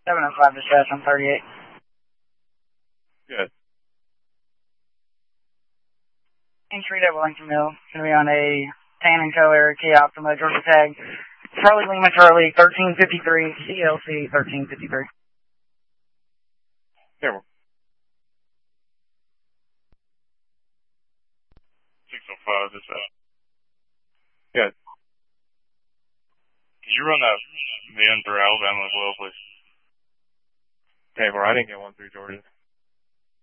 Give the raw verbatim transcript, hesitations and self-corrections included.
seven oh five dispatch on thirty-eight. Good. Entry to Wellington Mill. Going to be on a tan and color Kia Optima Georgia tag. Charlie Lima Charlie, thirteen fifty-three, C L C thirteen fifty-three. Here. six oh five dispatch. Good. Can you run that V N through Alabama as well, please? Okay, well, I didn't get one through Georgia.